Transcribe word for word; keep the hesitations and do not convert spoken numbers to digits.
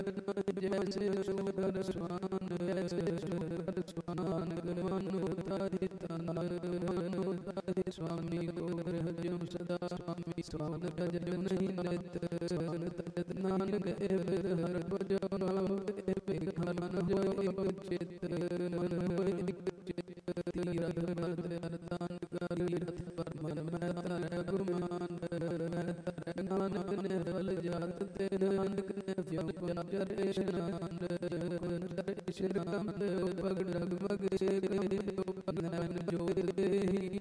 जैसे सुगर स्वान वैसे सुगर स्वान गमनुताहि तनुताहि स्वामी को ग्रहज्यों सदा स्वामी स्वान तजन नहीं नित्य स्वान तजत नानक एवं हर भजो नाम एवं मन हो एक चित्त मन हो एक चित्त तीरथ मत अरदान करी रथ पर मन में तरह गुमान मैं तरह नानक ने बल जात ते नानक ने व्योम पंचर इशनान पंचर इशनान पग डगमग से पग नैन जोत देहि